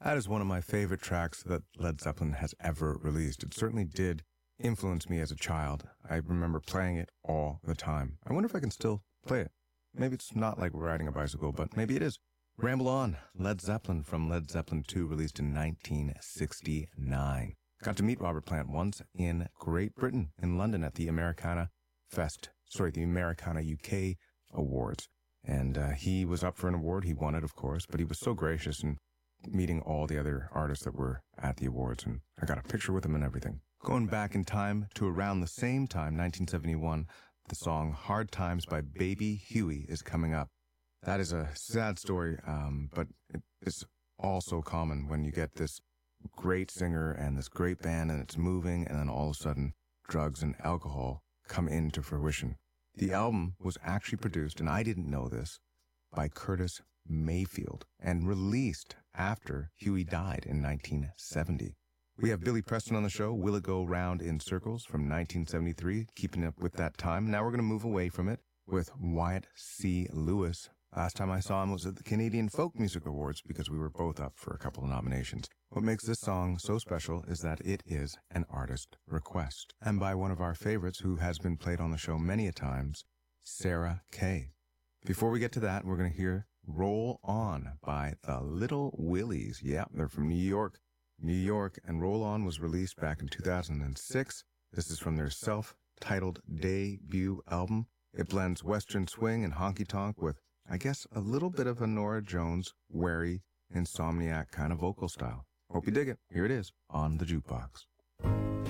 That is one of my favorite tracks that Led Zeppelin has ever released. It certainly did influence me as a child. I remember playing it all the time. I wonder if I can still play it. Maybe it's not like riding a bicycle, but maybe it is. Ramble On, Led Zeppelin from Led Zeppelin 2, released in 1969. Got to meet Robert Plant once in Great Britain, in London, at the Americana UK Awards. And he was up for an award. He won it, of course, but he was so gracious in meeting all the other artists that were at the awards, and I got a picture with him and everything. Going back in time to around the same time, 1971, the song Hard Times by Baby Huey is coming up. That is a sad story, but it's also common when you get this great singer and this great band and it's moving, and then all of a sudden drugs and alcohol come into fruition. The album was actually produced, and I didn't know this, by Curtis Mayfield and released after Huey died in 1970. We have Billy Preston on the show, Will It Go Round in Circles from 1973, keeping up with that time. Now we're going to move away from it with Wyatt C. Lewis. Last time I saw him was at the Canadian Folk Music Awards because we were both up for a couple of nominations. What makes this song so special is that it is an artist request, and by one of our favorites who has been played on the show many a times, Sarah Kay. Before we get to that, we're going to hear Roll On by the Little Willies. Yeah, they're from New York. And Roll On was released back in 2006. This is from their self-titled debut album. It blends Western swing and honky-tonk with, I guess, a little bit of a Norah Jones, wary, insomniac kind of vocal style. Hope you dig it. Here it is on the Jukebox.